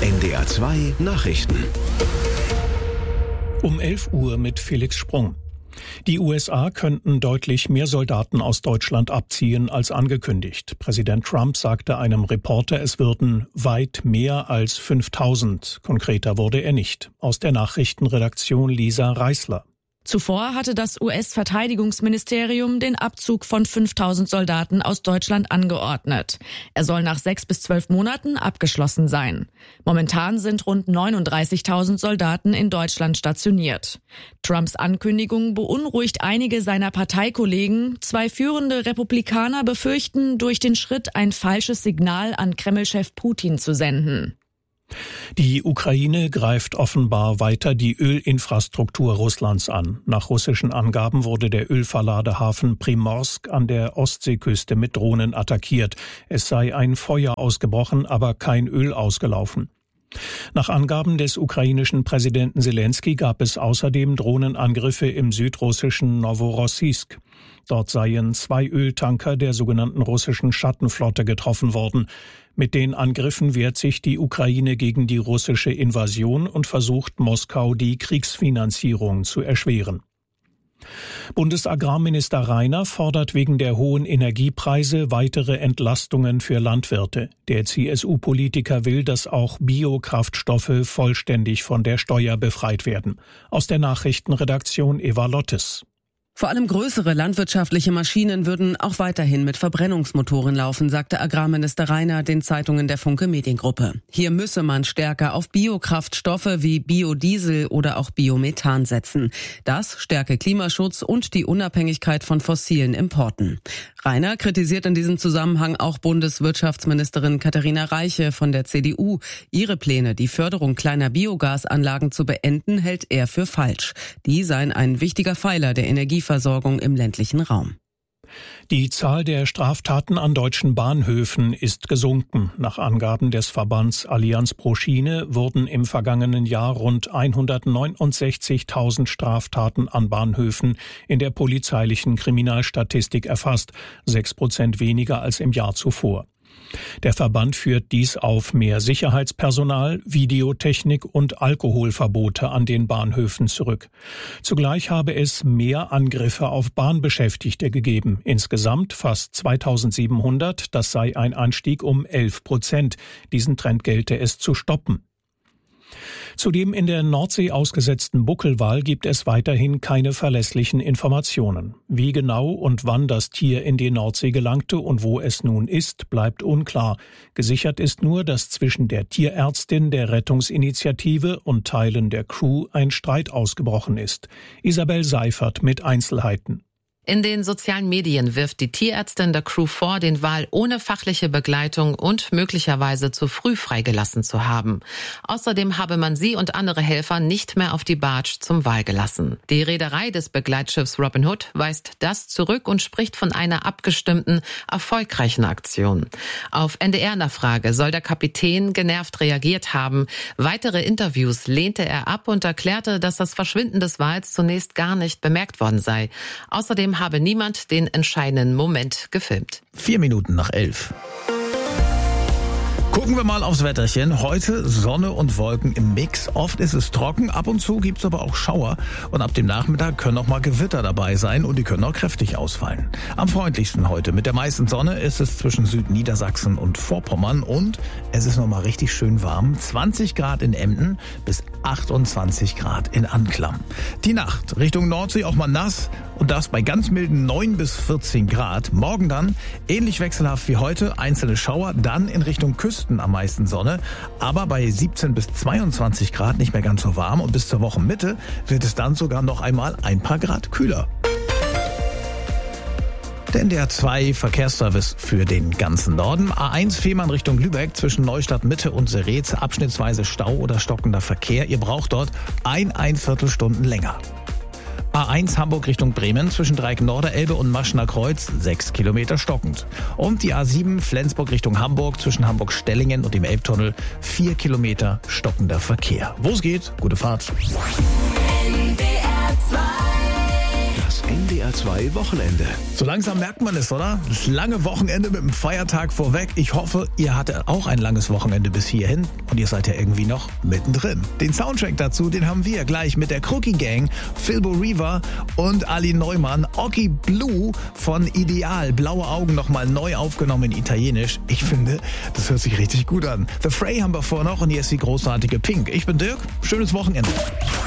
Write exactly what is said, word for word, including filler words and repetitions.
N D R zwei Nachrichten. Um elf Uhr mit Felix Sprung. Die U S A könnten deutlich mehr Soldaten aus Deutschland abziehen als angekündigt. Präsident Trump sagte einem Reporter, es würden weit mehr als fünftausend. Konkreter wurde er nicht. Aus der Nachrichtenredaktion Lisa Reißler. Zuvor hatte das U S-Verteidigungsministerium den Abzug von fünftausend Soldaten aus Deutschland angeordnet. Er soll nach sechs bis zwölf Monaten abgeschlossen sein. Momentan sind rund neununddreißigtausend Soldaten in Deutschland stationiert. Trumps Ankündigung beunruhigt einige seiner Parteikollegen. Zwei führende Republikaner befürchten, durch den Schritt ein falsches Signal an Kreml-Chef Putin zu senden. Die Ukraine greift offenbar weiter die Ölinfrastruktur Russlands an. Nach russischen Angaben wurde der Ölverladehafen Primorsk an der Ostseeküste mit Drohnen attackiert. Es sei ein Feuer ausgebrochen, aber kein Öl ausgelaufen. Nach Angaben des ukrainischen Präsidenten Selenskyj gab es außerdem Drohnenangriffe im südrussischen Noworossijsk. Dort seien zwei Öltanker der sogenannten russischen Schattenflotte getroffen worden. Mit den Angriffen wehrt sich die Ukraine gegen die russische Invasion und versucht Moskau, die Kriegsfinanzierung zu erschweren. Bundesagrarminister Rainer fordert wegen der hohen Energiepreise weitere Entlastungen für Landwirte. Der C S U-Politiker will, dass auch Biokraftstoffe vollständig von der Steuer befreit werden. Aus der Nachrichtenredaktion Eva Lottes. Vor allem größere landwirtschaftliche Maschinen würden auch weiterhin mit Verbrennungsmotoren laufen, sagte Agrarminister Rainer den Zeitungen der Funke Mediengruppe. Hier müsse man stärker auf Biokraftstoffe wie Biodiesel oder auch Biomethan setzen. Das stärke Klimaschutz und die Unabhängigkeit von fossilen Importen. Rainer kritisiert in diesem Zusammenhang auch Bundeswirtschaftsministerin Katharina Reiche von der C D U. Ihre Pläne, die Förderung kleiner Biogasanlagen zu beenden, hält er für falsch. Die seien ein wichtiger Pfeiler der Energieversorgung im ländlichen Raum. Die Zahl der Straftaten an deutschen Bahnhöfen ist gesunken. Nach Angaben des Verbands Allianz pro Schiene wurden im vergangenen Jahr rund hundertneunundsechzigtausend Straftaten an Bahnhöfen in der polizeilichen Kriminalstatistik erfasst, sechs Prozent weniger als im Jahr zuvor. Der Verband führt dies auf mehr Sicherheitspersonal, Videotechnik und Alkoholverbote an den Bahnhöfen zurück. Zugleich habe es mehr Angriffe auf Bahnbeschäftigte gegeben. Insgesamt fast zweitausendsiebenhundert, das sei ein Anstieg um elf Prozent. Diesen Trend gelte es zu stoppen. Zu dem in der Nordsee ausgesetzten Buckelwal gibt es weiterhin keine verlässlichen Informationen. Wie genau und wann das Tier in die Nordsee gelangte und wo es nun ist, bleibt unklar. Gesichert ist nur, dass zwischen der Tierärztin der Rettungsinitiative und Teilen der Crew ein Streit ausgebrochen ist. Isabel Seifert mit Einzelheiten. In den sozialen Medien wirft die Tierärztin der Crew vor, den Wal ohne fachliche Begleitung und möglicherweise zu früh freigelassen zu haben. Außerdem habe man sie und andere Helfer nicht mehr auf die Barge zum Wal gelassen. Die Reederei des Begleitschiffs Robin Hood weist das zurück und spricht von einer abgestimmten, erfolgreichen Aktion. Auf N D R-Nachfrage soll der Kapitän genervt reagiert haben. Weitere Interviews lehnte er ab und erklärte, dass das Verschwinden des Wals zunächst gar nicht bemerkt worden sei. Außerdem habe niemand den entscheidenden Moment gefilmt. Vier Minuten nach elf. Gucken wir mal aufs Wetterchen. Heute Sonne und Wolken im Mix. Oft ist es trocken, ab und zu gibt's aber auch Schauer. Und ab dem Nachmittag können auch mal Gewitter dabei sein und die können auch kräftig ausfallen. Am freundlichsten heute mit der meisten Sonne ist es zwischen Südniedersachsen und Vorpommern. Und es ist nochmal richtig schön warm. zwanzig Grad in Emden bis achtundzwanzig Grad in Anklam. Die Nacht Richtung Nordsee auch mal nass und das bei ganz milden neun bis vierzehn Grad. Morgen dann ähnlich wechselhaft wie heute, einzelne Schauer, dann in Richtung Küsten am meisten Sonne, aber bei siebzehn bis zweiundzwanzig Grad nicht mehr ganz so warm und bis zur Wochenmitte wird es dann sogar noch einmal ein paar Grad kühler. Der N D R zwei Verkehrsservice für den ganzen Norden. A eins Fehmarn Richtung Lübeck zwischen Neustadt Mitte und Seretz, abschnittsweise Stau oder stockender Verkehr. Ihr braucht dort ein, ein Viertelstunden länger. A eins Hamburg Richtung Bremen zwischen Dreieck-Norderelbe und Maschner Kreuz, sechs Kilometer stockend. Und die A sieben Flensburg Richtung Hamburg zwischen Hamburg-Stellingen und dem Elbtunnel, vier Kilometer stockender Verkehr. Wo es geht, gute Fahrt. N D R zwei. Das N D R zwei Wochenende. So langsam merkt man es, oder? Das lange Wochenende mit dem Feiertag vorweg. Ich hoffe, ihr hattet auch ein langes Wochenende bis hierhin und ihr seid ja irgendwie noch mittendrin. Den Soundtrack dazu, den haben wir gleich mit der Crookie Gang, Philbo Riva und Ali Neumann. Occhi Blue von Ideal. Blaue Augen nochmal neu aufgenommen in Italienisch. Ich finde, das hört sich richtig gut an. The Fray haben wir vor noch und hier ist die großartige Pink. Ich bin Dirk. Schönes Wochenende.